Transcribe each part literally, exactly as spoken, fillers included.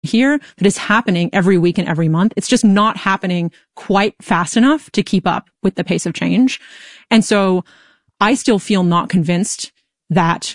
here that is happening every week and every month. It's just not happening quite fast enough to keep up with the pace of change. And so I still feel not convinced that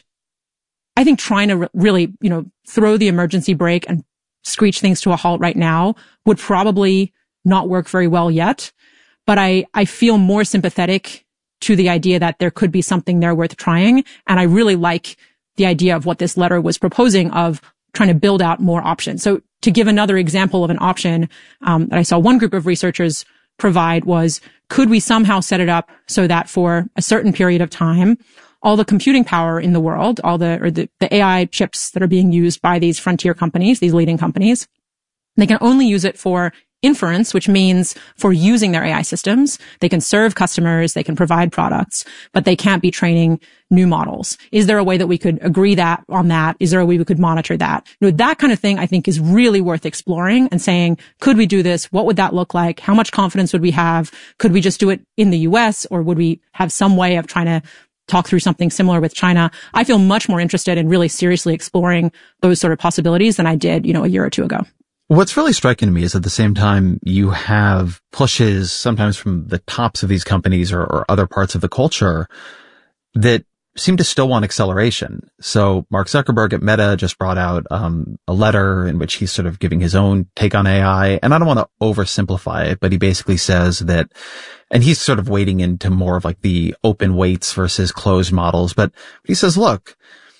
I think trying to re- really, you know, throw the emergency brake and screech things to a halt right now would probably not work very well yet. But I, I feel more sympathetic to the idea that there could be something there worth trying. And I really like the idea of what this letter was proposing of trying to build out more options. So to give another example of an option um, that I saw one group of researchers provide was, could we somehow set it up so that for a certain period of time, all the computing power in the world, all the, or the, the A I chips that are being used by these frontier companies, these leading companies, they can only use it for inference, which means for using their A I systems. They can serve customers, they can provide products, but they can't be training new models. Is there a way that we could agree that on that? Is there a way we could monitor that? You know, that kind of thing I think is really worth exploring and saying, could we do this? What would that look like? How much confidence would we have? Could we just do it in the U S, or would we have some way of trying to talk through something similar with China? I feel much more interested in really seriously exploring those sort of possibilities than I did, you know, a year or two ago. What's really striking to me is at the same time you have pushes sometimes from the tops of these companies or, or other parts of the culture that seem to still want acceleration. So Mark Zuckerberg at Meta just brought out um, a letter in which he's sort of giving his own take on A I. And I don't want to oversimplify it, but he basically says that, and he's sort of wading into more of like the open weights versus closed models. But he says, look,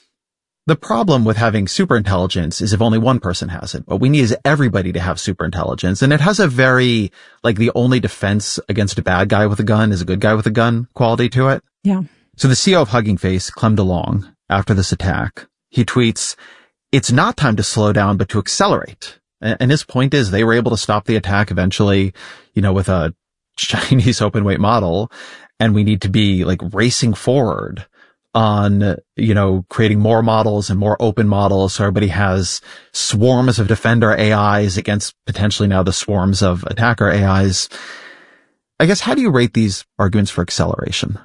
the problem with having superintelligence is if only one person has it. What we need is everybody to have superintelligence. And it has a very, like, the only defense against a bad guy with a gun is a good guy with a gun quality to it. Yeah. So the C E O of Hugging Face, Clem DeLong, after this attack, he tweets, it's not time to slow down, but to accelerate. And his point is they were able to stop the attack eventually, you know, with a Chinese open weight model. And we need to be like racing forward on, you know, creating more models and more open models. So everybody has swarms of defender A Is against potentially now the swarms of attacker A Is. I guess, how do you rate these arguments for acceleration?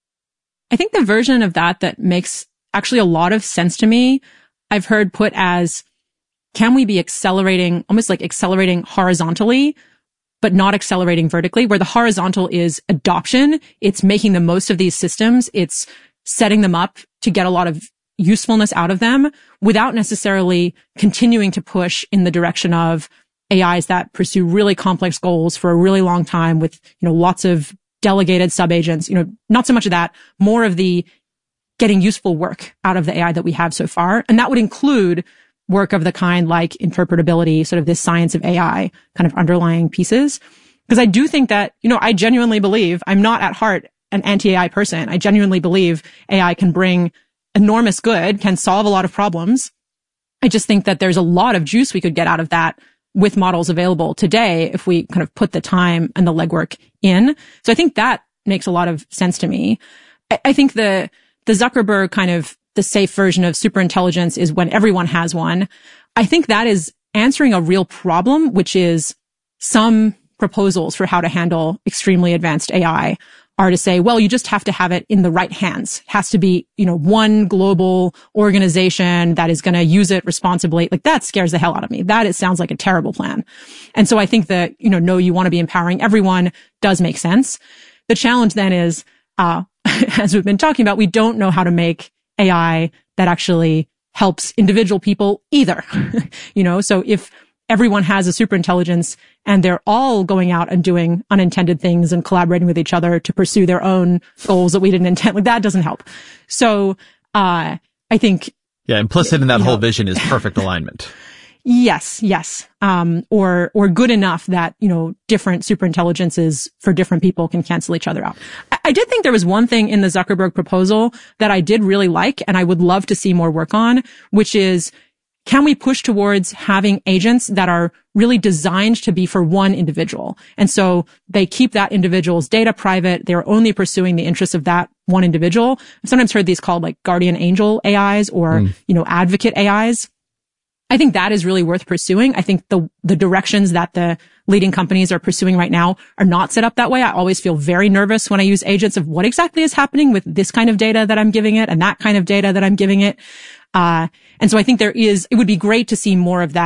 I think the version of that that makes actually a lot of sense to me, I've heard put as, can we be accelerating, almost like accelerating horizontally, but not accelerating vertically, where the horizontal is adoption. It's making the most of these systems. It's setting them up to get a lot of usefulness out of them without necessarily continuing to push in the direction of A Is that pursue really complex goals for a really long time with, you know, lots of delegated subagents, you know, not so much of that, more of the getting useful work out of the A I that we have so far. And that would include work of the kind like interpretability, sort of this science of A I kind of underlying pieces. Because I do think that, you know, I genuinely believe, I'm not at heart an anti-A I person. I genuinely believe A I can bring enormous good, can solve a lot of problems. I just think that there's a lot of juice we could get out of that with models available today if we kind of put the time and the legwork in. So I think that makes a lot of sense to me. I, I think the, the Zuckerberg kind of the safe version of superintelligence is when everyone has one. I think that is answering a real problem, which is some proposals for how to handle extremely advanced A I are to say, well, you just have to have it in the right hands. It has to be, you know, one global organization that is going to use it responsibly. Like that scares the hell out of me. That it sounds like a terrible plan. And so I think that, you know, no, you want to be empowering everyone does make sense. The challenge then is, uh, as we've been talking about, we don't know how to make A I that actually helps individual people either. You know, so if everyone has a superintelligence and they're all going out and doing unintended things and collaborating with each other to pursue their own goals that we didn't intend, like that doesn't help. So, uh, I think. Yeah. Implicit in that whole know, vision is perfect alignment. Yes. Yes. Um, or, or good enough that, you know, different superintelligences for different people can cancel each other out. I, I did think there was one thing in the Zuckerberg proposal that I did really like and I would love to see more work on, which is, can we push towards having agents that are really designed to be for one individual? And so they keep that individual's data private. They're only pursuing the interests of that one individual. I've sometimes heard these called like guardian angel A Is or, mm. you know, advocate A Is. I think that is really worth pursuing. I think the, the directions that the leading companies are pursuing right now are not set up that way. I always feel very nervous when I use agents of what exactly is happening with this kind of data that I'm giving it and that kind of data that I'm giving it. Uh, and so I think there is, it would be great to see more of that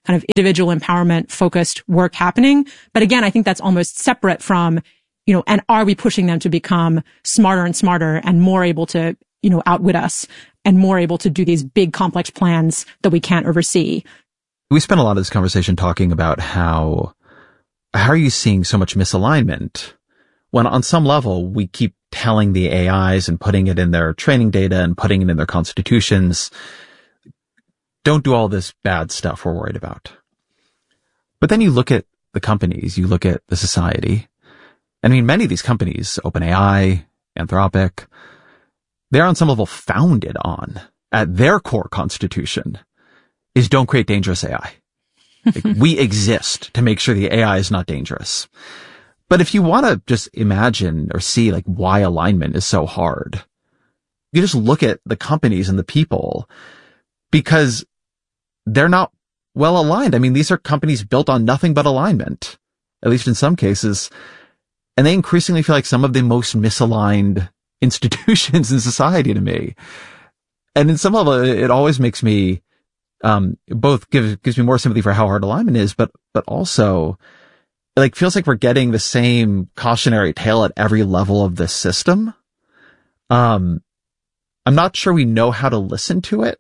kind of individual empowerment focused work happening. But again, I think that's almost separate from, you know, and are we pushing them to become smarter and smarter and more able to, you know, outwit us and more able to do these big complex plans that we can't oversee? We spent a lot of this conversation talking about how, how are you seeing so much misalignment when on some level we keep telling the A Is and putting it in their training data and putting it in their constitutions, don't do all this bad stuff we're worried about. But then you look at the companies, you look at the society. I mean, many of these companies, OpenAI, Anthropic, they're on some level founded on, at their core constitution, is don't create dangerous A I. Like, we exist to make sure the A I is not dangerous. But if you want to just imagine or see like why alignment is so hard, you just look at the companies and the people because they're not well aligned. I mean, these are companies built on nothing but alignment, at least in some cases. And they increasingly feel like some of the most misaligned institutions in society to me. And in some level, it always makes me, um, both gives, gives me more sympathy for how hard alignment is, but, but also, it like feels like we're getting the same cautionary tale at every level of this system. Um, I'm not sure we know how to listen to it,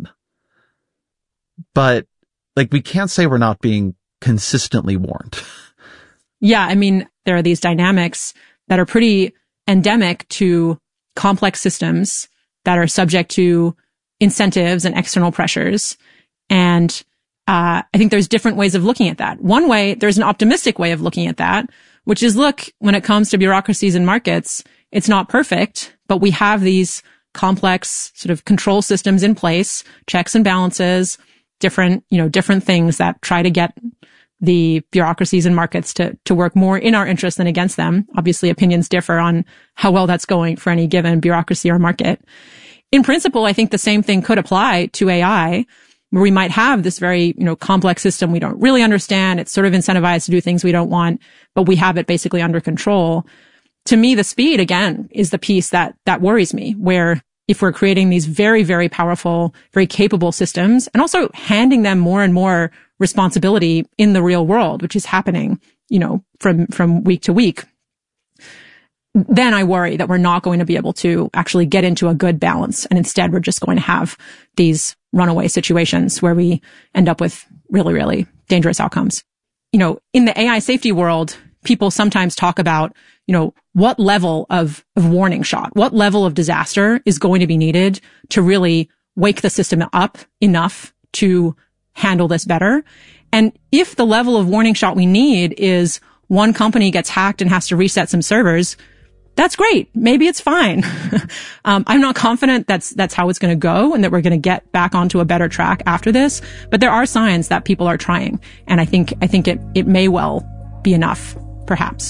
but like we can't say we're not being consistently warned. Yeah, I mean, there are these dynamics that are pretty endemic to complex systems that are subject to incentives and external pressures. And Uh, I think there's different ways of looking at that. One way, there's an optimistic way of looking at that, which is, look, when it comes to bureaucracies and markets, it's not perfect, but we have these complex sort of control systems in place, checks and balances, different, you know, different things that try to get the bureaucracies and markets to, to work more in our interest than against them. Obviously, opinions differ on how well that's going for any given bureaucracy or market. In principle, I think the same thing could apply to A I, where we might have this very, you know, complex system we don't really understand. It's sort of incentivized to do things we don't want, but we have it basically under control. To me, the speed, again, is the piece that, that worries me, where if we're creating these very, very powerful, very capable systems and also handing them more and more responsibility in the real world, which is happening, you know, from, from week to week, then I worry that we're not going to be able to actually get into a good balance. And instead, we're just going to have these runaway situations where we end up with really, really dangerous outcomes. You know, in the A I safety world, people sometimes talk about, you know, what level of, of warning shot, what level of disaster is going to be needed to really wake the system up enough to handle this better. And if the level of warning shot we need is one company gets hacked and has to reset some servers, that's great. Maybe it's fine. um, I'm not confident that's, that's how it's going to go and that we're going to get back onto a better track after this. But there are signs that people are trying. And I think, I think it, it may well be enough, perhaps.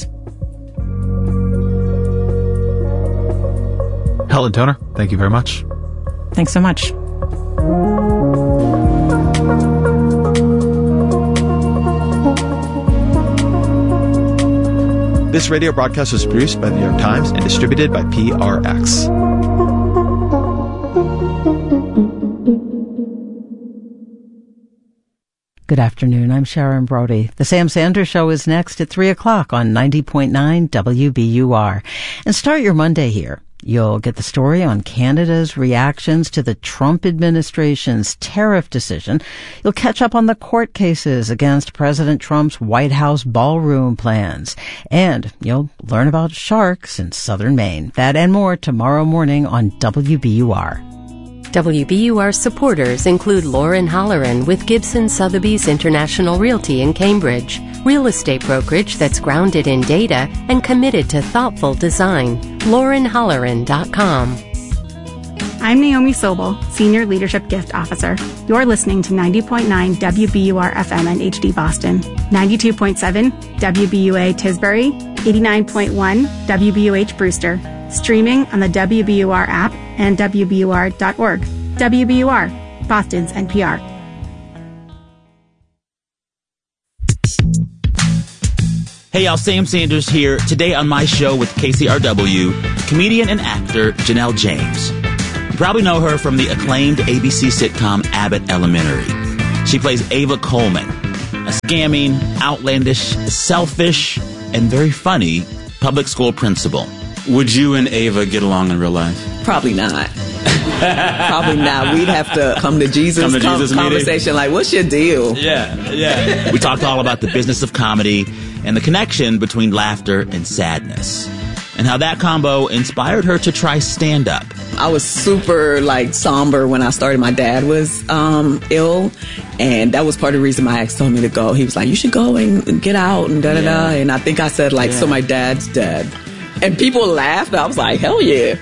Helen Toner, thank you very much. Thanks so much. This radio broadcast was produced by the New York Times and distributed by P R X. Good afternoon. I'm Sharon Brody. The Sam Sanders Show is next at three o'clock on ninety point nine W B U R. And start your Monday here. You'll get the story on Canada's reactions to the Trump administration's tariff decision. You'll catch up on the court cases against President Trump's White House ballroom plans. And you'll learn about sharks in southern Maine. That and more tomorrow morning on W B U R. W B U R supporters include Lauren Holleran with Gibson Sotheby's International Realty in Cambridge, real estate brokerage that's grounded in data and committed to thoughtful design. Lauren Holleran dot com. I'm Naomi Sobel, Senior Leadership Gift Officer. You're listening to ninety point nine W B U R F M and H D Boston, ninety-two point seven W B U A Tisbury, eighty-nine point one W B U H Brewster, streaming on the W B U R app and W B U R dot org. W B U R, Boston's N P R. Hey y'all, Sam Sanders here. Today on my show with K C R W, comedian and actor Janelle James. You probably know her from the acclaimed A B C sitcom Abbott Elementary. She plays Ava Coleman, a scamming, outlandish, selfish, and very funny public school principal. Would you and Ava get along in real life? Probably not. Probably not. We'd have to come to Jesus, come to com- Jesus conversation meeting. Like, what's your deal? Yeah, yeah. We talked all about the business of comedy and the connection between laughter and sadness, and how that combo inspired her to try stand-up. I was super, like, somber when I started. My dad was um, ill, and that was part of the reason my ex told me to go. He was like, you should go and get out and da-da-da. Yeah. And I think I said, like, yeah. So my dad's dead. And people laughed. I was like, hell yeah.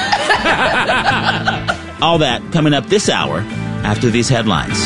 All that coming up this hour after these headlines.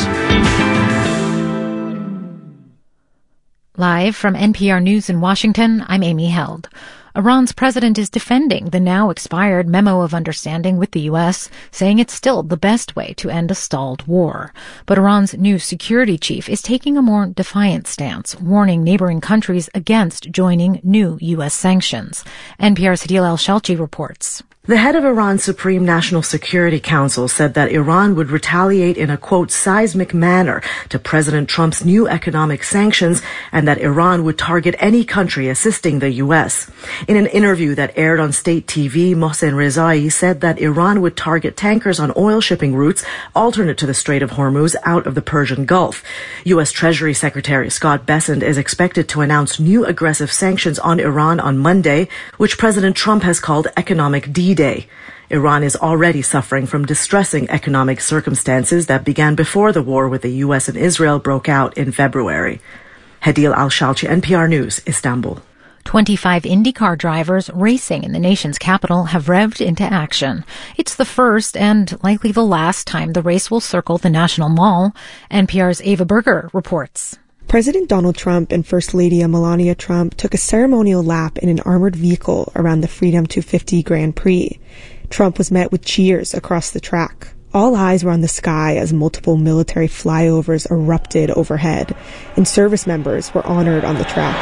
Live from N P R News in Washington, I'm Amy Held. Iran's president is defending the now expired memo of understanding with the U S, saying it's still the best way to end a stalled war. But Iran's new security chief is taking a more defiant stance, warning neighboring countries against joining new U S sanctions. N P R's Hadil Al-Shalchi reports. The head of Iran's Supreme National Security Council said that Iran would retaliate in a, quote, seismic manner to President Trump's new economic sanctions, and that Iran would target any country assisting the U S. In an interview that aired on state T V, Mohsen Rezai said that Iran would target tankers on oil shipping routes alternate to the Strait of Hormuz out of the Persian Gulf. U S Treasury Secretary Scott Bessent is expected to announce new aggressive sanctions on Iran on Monday, which President Trump has called economic D Day. Iran is already suffering from distressing economic circumstances that began before the war with the U S and Israel broke out in February. Hadil Al-Shalchi, N P R News, Istanbul. twenty-five IndyCar drivers racing in the nation's capital have revved into action. It's the first and likely the last time the race will circle the National Mall. N P R's Ava Berger reports. President Donald Trump and First Lady Melania Trump took a ceremonial lap in an armored vehicle around the Freedom two fifty Grand Prix. Trump was met with cheers across the track. All eyes were on the sky as multiple military flyovers erupted overhead, and service members were honored on the track.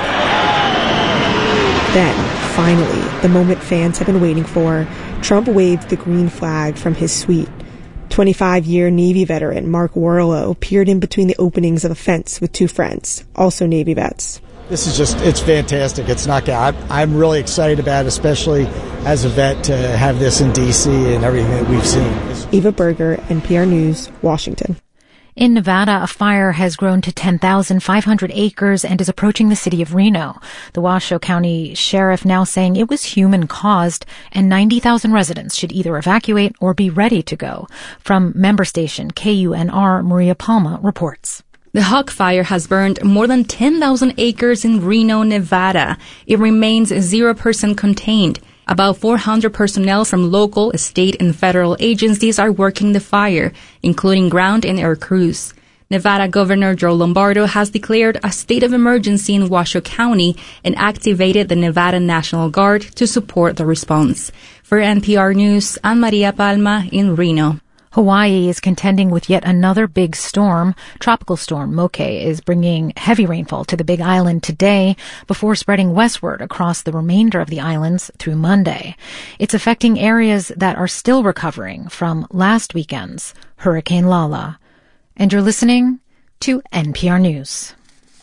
Then, finally, the moment fans have been waiting for, Trump waved the green flag from his suite. twenty-five-year Navy veteran Mark Warlow peered in between the openings of a fence with two friends, also Navy vets. This is just, it's fantastic. It's not, I'm, I'm really excited about it, especially as a vet, to have this in D C and everything that we've seen. Eva Berger, N P R News, Washington. In Nevada, a fire has grown to ten thousand five hundred acres and is approaching the city of Reno. The Washoe County Sheriff now saying it was human-caused and ninety thousand residents should either evacuate or be ready to go. From member station K U N R, Maria Palma reports. The Hawk Fire has burned more than ten thousand acres in Reno, Nevada. It remains zero percent contained. About four hundred personnel from local, state, and federal agencies are working the fire, including ground and air crews. Nevada Governor Joe Lombardo has declared a state of emergency in Washoe County and activated the Nevada National Guard to support the response. For N P R News, I'm Maria Palma in Reno. Hawaii is contending with yet another big storm. Tropical storm Moke is bringing heavy rainfall to the Big Island today before spreading westward across the remainder of the islands through Monday. It's affecting areas that are still recovering from last weekend's Hurricane Lala. And you're listening to N P R News.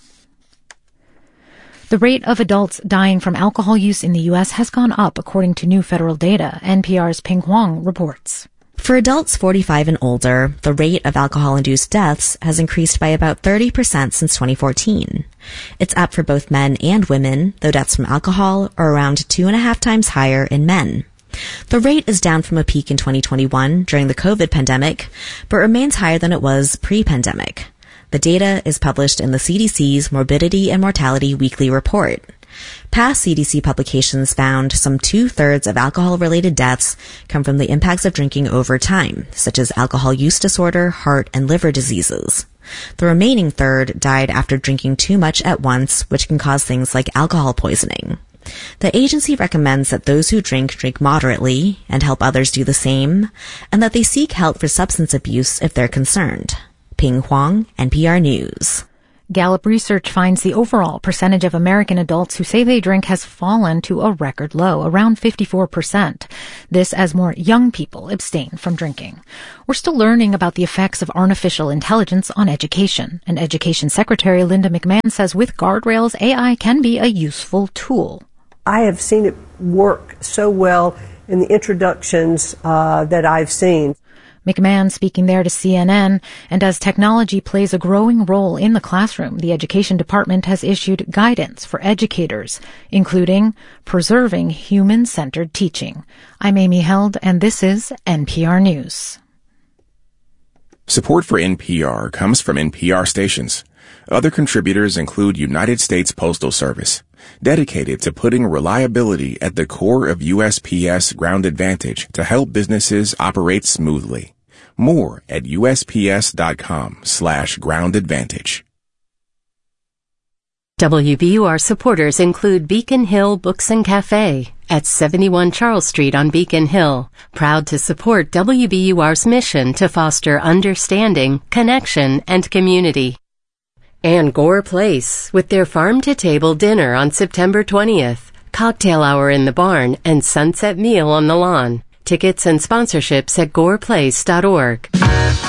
The rate of adults dying from alcohol use in the U S has gone up according to new federal data. N P R's Ping Huang reports. For adults forty-five and older, the rate of alcohol-induced deaths has increased by about thirty percent since twenty fourteen. It's up for both men and women, though deaths from alcohol are around two and a half times higher in men. The rate is down from a peak in twenty twenty-one during the COVID pandemic, but remains higher than it was pre-pandemic. The data is published in the C D C's Morbidity and Mortality Weekly Report. Past C D C publications found some two-thirds of alcohol-related deaths come from the impacts of drinking over time, such as alcohol use disorder, heart, and liver diseases. The remaining third died after drinking too much at once, which can cause things like alcohol poisoning. The agency recommends that those who drink drink moderately and help others do the same, and that they seek help for substance abuse if they're concerned. Ping Huang, N P R News. Gallup research finds the overall percentage of American adults who say they drink has fallen to a record low, around fifty-four percent. This as more young people abstain from drinking. We're still learning about the effects of artificial intelligence on education, and Education Secretary Linda McMahon says with guardrails, A I can be a useful tool. I have seen it work so well in the introductions uh, that I've seen. McMahon speaking there to C N N, and as technology plays a growing role in the classroom, the Education Department has issued guidance for educators, including preserving human-centered teaching. I'm Amy Held, and this is N P R News. Support for N P R comes from N P R stations. Other contributors include United States Postal Service, dedicated to putting reliability at the core of U S P S Ground Advantage to help businesses operate smoothly. More at usps.com slash ground advantage. W B U R supporters include Beacon Hill Books and Cafe at seventy-one Charles Street on Beacon Hill, proud to support W B U R's mission to foster understanding, connection, and community. And Gore Place, with their farm-to-table dinner on September twentieth, cocktail hour in the barn, and sunset meal on the lawn. Tickets and sponsorships at gore place dot org.